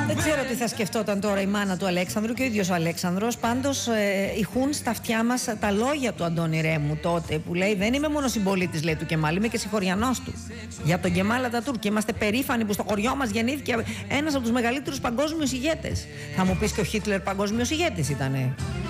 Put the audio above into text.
Δεν ξέρω τι θα σκεφτόταν τώρα η μάνα του Αλέξανδρου και ο ίδιος ο Αλέξανδρος. Πάντως ηχούν στα αυτιά μας τα λόγια του Αντώνη Ρέμου τότε που λέει: δεν είμαι μόνο συμπολίτης, λέει, του Κεμάλ, είμαι και συγχωριανός του. Για τον Κεμάλ Ατατούρκ. Και είμαστε περήφανοι που στο χωριό μας γεννήθηκε ένας από τους μεγαλύτερους παγκόσμιους ηγέτες. Θα μου πεις και ο Χίτλερ παγκόσμιος ηγέτης ήτανε.